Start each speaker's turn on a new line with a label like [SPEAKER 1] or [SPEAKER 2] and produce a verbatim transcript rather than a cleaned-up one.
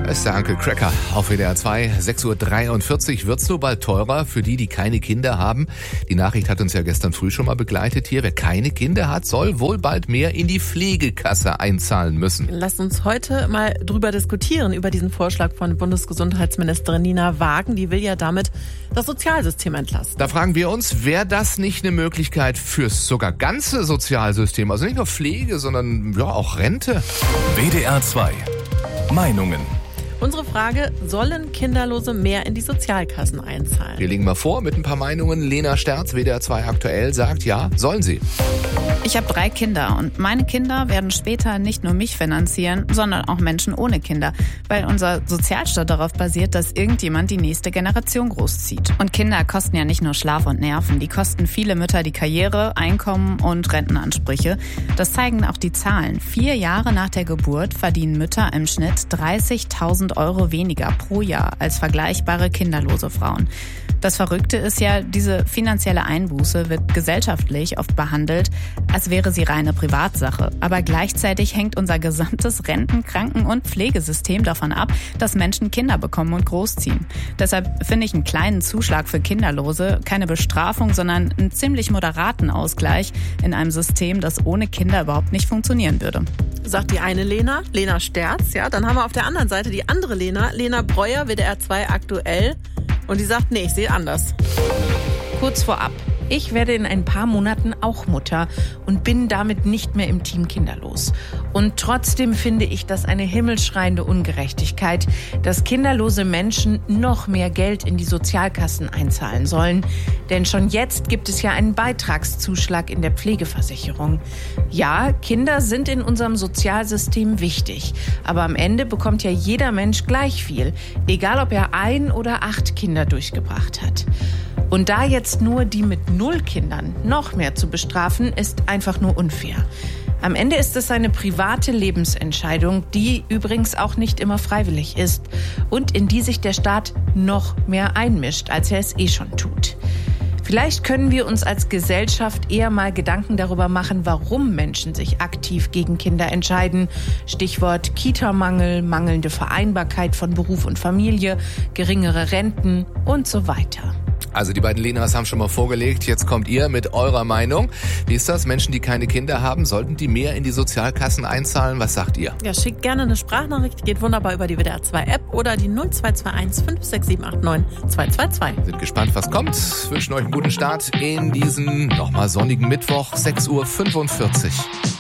[SPEAKER 1] Das ist der Uncle Cracker auf W D R zwei. sechs Uhr dreiundvierzig wird's nur bald teurer für die, die keine Kinder haben. Die Nachricht hat uns ja gestern früh schon mal begleitet hier. Wer keine Kinder hat, soll wohl bald mehr in die Pflegekasse einzahlen müssen.
[SPEAKER 2] Lasst uns heute mal drüber diskutieren, über diesen Vorschlag von Bundesgesundheitsministerin Nina Wagen. Die will ja damit das Sozialsystem entlasten.
[SPEAKER 1] Da fragen wir uns, wäre das nicht eine Möglichkeit fürs sogar ganze Sozialsystem? Also nicht nur Pflege, sondern ja auch Rente?
[SPEAKER 3] W D R zwei. Meinungen.
[SPEAKER 2] Unsere Frage, sollen Kinderlose mehr in die Sozialkassen einzahlen?
[SPEAKER 1] Wir legen mal vor mit ein paar Meinungen. Lena Sterz, W D R zwei aktuell, sagt ja, sollen sie.
[SPEAKER 4] Ich habe drei Kinder und meine Kinder werden später nicht nur mich finanzieren, sondern auch Menschen ohne Kinder, weil unser Sozialstaat darauf basiert, dass irgendjemand die nächste Generation großzieht. Und Kinder kosten ja nicht nur Schlaf und Nerven, die kosten viele Mütter die Karriere, Einkommen und Rentenansprüche. Das zeigen auch die Zahlen. Vier Jahre nach der Geburt verdienen Mütter im Schnitt dreißigtausend Euro weniger pro Jahr als vergleichbare kinderlose Frauen. Das Verrückte ist ja, diese finanzielle Einbuße wird gesellschaftlich oft behandelt, als wäre sie reine Privatsache. Aber gleichzeitig hängt unser gesamtes Renten-, Kranken- und Pflegesystem davon ab, dass Menschen Kinder bekommen und großziehen. Deshalb finde ich einen kleinen Zuschlag für Kinderlose keine Bestrafung, sondern einen ziemlich moderaten Ausgleich in einem System, das ohne Kinder überhaupt nicht funktionieren würde.
[SPEAKER 2] Sagt die eine Lena, Lena Sterz, ja. Dann haben wir auf der anderen Seite die andere Lena, Lena Breuer, W D R zwei aktuell. Und die sagt, nee, ich sehe anders.
[SPEAKER 5] Kurz vorab. Ich werde in ein paar Monaten auch Mutter und bin damit nicht mehr im Team kinderlos. Und trotzdem finde ich das eine himmelschreiende Ungerechtigkeit, dass kinderlose Menschen noch mehr Geld in die Sozialkassen einzahlen sollen. Denn schon jetzt gibt es ja einen Beitragszuschlag in der Pflegeversicherung. Ja, Kinder sind in unserem Sozialsystem wichtig. Aber am Ende bekommt ja jeder Mensch gleich viel, egal ob er ein oder acht Kinder durchgebracht hat. Und da jetzt nur die mit null Kindern noch mehr zu bestrafen, ist einfach nur unfair. Am Ende ist es eine private Lebensentscheidung, die übrigens auch nicht immer freiwillig ist und in die sich der Staat noch mehr einmischt, als er es eh schon tut. Vielleicht können wir uns als Gesellschaft eher mal Gedanken darüber machen, warum Menschen sich aktiv gegen Kinder entscheiden. Stichwort Kita-Mangel, mangelnde Vereinbarkeit von Beruf und Familie, geringere Renten und so weiter.
[SPEAKER 1] Also die beiden Lenas haben schon mal vorgelegt, jetzt kommt ihr mit eurer Meinung. Wie ist das? Menschen, die keine Kinder haben, sollten die mehr in die Sozialkassen einzahlen? Was sagt ihr?
[SPEAKER 2] Ja, schickt gerne eine Sprachnachricht, geht wunderbar über die W D R zwei App oder die null zwei zwei eins fünf sechs sieben acht neun zwei zwei zwei.
[SPEAKER 1] Sind gespannt, was kommt. Wünschen euch einen guten Start in diesen nochmal sonnigen Mittwoch, sechs Uhr fünfundvierzig.